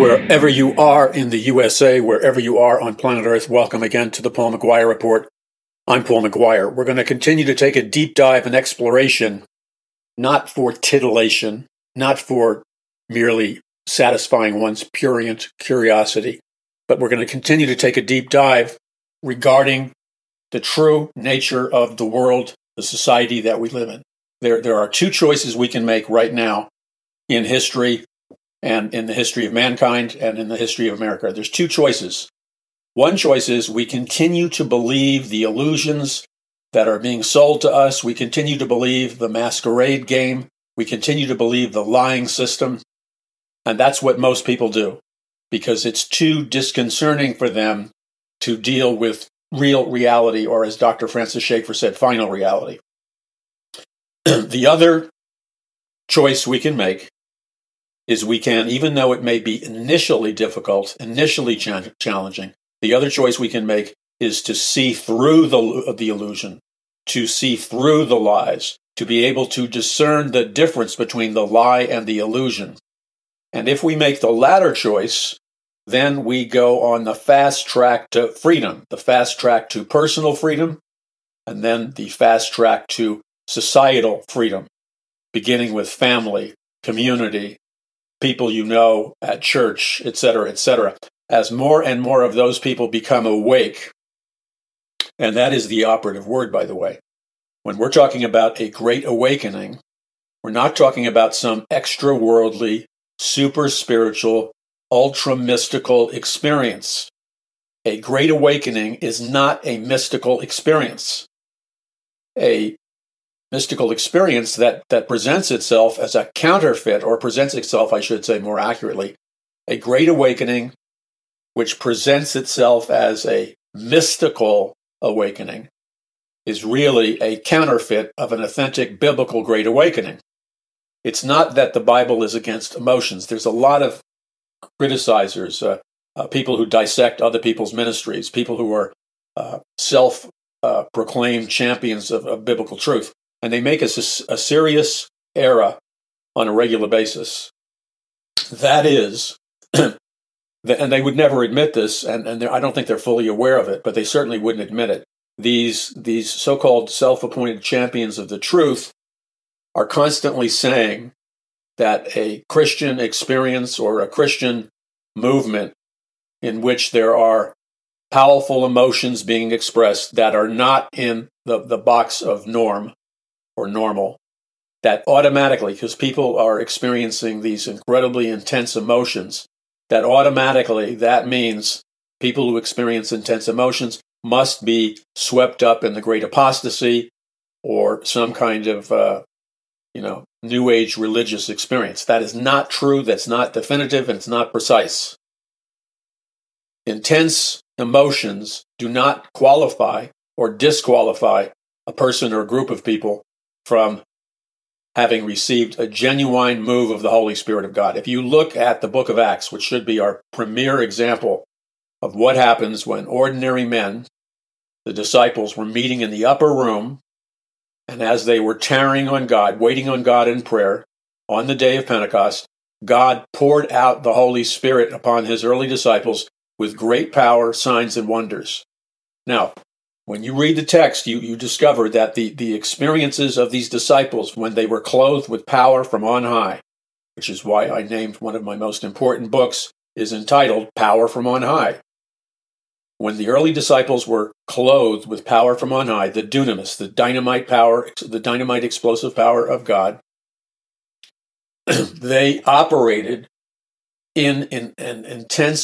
Wherever you are in the USA, wherever you are on planet Earth, welcome again to the Paul McGuire Report. I'm Paul McGuire. We're going to continue to take a deep dive and exploration, not for titillation, not for merely satisfying one's prurient curiosity, but we're going to continue to take a deep dive regarding the true nature of the world, the society that we live in. There are two choices we can make right now in history, and in the history of mankind, and in the history of America. There's two choices. One choice is we continue to believe the illusions that are being sold to us. We continue to believe the masquerade game. We continue to believe the lying system. And that's what most people do, because it's too disconcerting for them to deal with real reality, or as Dr. Francis Schaeffer said, final reality. The other choice we can make is we can, even though it may be initially difficult, initially challenging, the other choice we can make is to see through the illusion, to see through the lies, to be able to discern the difference between the lie and the illusion. And if we make the latter choice, then we go on the fast track to freedom, the fast track to personal freedom, and then the fast track to societal freedom, beginning with family, community, people you know at church, etc., etc. As more and more of those people become awake, and that is the operative word, by the way. When we're talking about a great awakening, we're not talking about some extra-worldly, super spiritual, ultra-mystical experience. A great awakening is not a mystical experience. A mystical experience that presents itself as a counterfeit, or presents itself, I should say more accurately, a great awakening which presents itself as a mystical awakening is really a counterfeit of an authentic biblical great awakening. It's not that the Bible is against emotions. There's a lot of criticizers, people who dissect other people's ministries, people who are self-proclaimed champions of biblical truth. And they make a serious error on a regular basis. That is, and they would never admit this, and I don't think they're fully aware of it, but they certainly wouldn't admit it. These so-called self-appointed champions of the truth are constantly saying that a Christian experience or a Christian movement in which there are powerful emotions being expressed that are not in the box of norm, or normal, that automatically, because people are experiencing these incredibly intense emotions, that automatically that means people who experience intense emotions must be swept up in the great apostasy or some kind of, New Age religious experience. That is not true, that's not definitive, and it's not precise. Intense emotions do not qualify or disqualify a person or a group of people from having received a genuine move of the Holy Spirit of God. If you look at the book of Acts, which should be our premier example of what happens when ordinary men, the disciples, were meeting in the upper room, and as they were tarrying on God, waiting on God in prayer, on the day of Pentecost, God poured out the Holy Spirit upon his early disciples with great power, signs, and wonders. Now, when you read the text, you discover that the experiences of these disciples when they were clothed with power from on high, which is why I named one of my most important books, is entitled Power from on High. When the early disciples were clothed with power from on high, the dunamis, the dynamite power, the dynamite explosive power of God, they operated in an intense